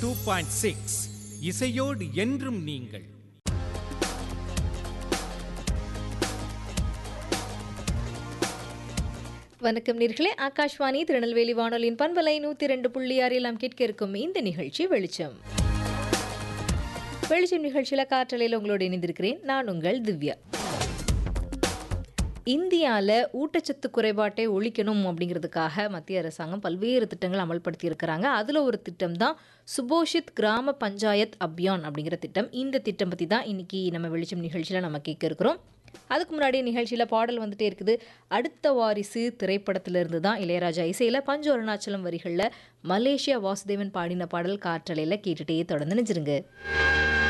102.6 இசையோடு என்றும் நீங்கள். வணக்கம் நேர்களே, ஆகாஷ்வாணி திருநெல்வேலி வானொலியின் பண்பலை 102.6 நாம் கேட்க இருக்கும் இந்த நிகழ்ச்சி வெளிச்சம். வெளிச்சம் நிகழ்ச்சியில் காற்றலையில் உங்களோடு இணைந்திருக்கிறேன் நான் உங்கள் திவ்யா. இந்தியாவில் ஊட்டச்சத்து குறைபாட்டை ஒழிக்கணும் அப்படிங்கிறதுக்காக மத்திய அரசாங்கம் பல்வேறு திட்டங்கள் அமல்படுத்தி இருக்கிறாங்க. அதில் ஒரு திட்டம் தான் சுபோஷித் கிராம பஞ்சாயத் அபியான் அப்படிங்கிற திட்டம். இந்த திட்டம் பற்றி தான் இன்னைக்கு நம்ம வெளிச்சம் நிகழ்ச்சியில் நம்ம கேட்க இருக்கிறோம். அதுக்கு முன்னாடி நிகழ்ச்சியில் பாடல் வந்துட்டே இருக்குது. அடுத்த வாரிசு திரைப்படத்திலிருந்து தான் இளையராஜா இசையில் பஞ்சு அருணாச்சலம் வரிகளில் மலேசியா வாசுதேவன் பாடின பாடல் காற்றலையில் கேட்டுகிட்டே தொடர்ந்து நினைச்சிருங்க.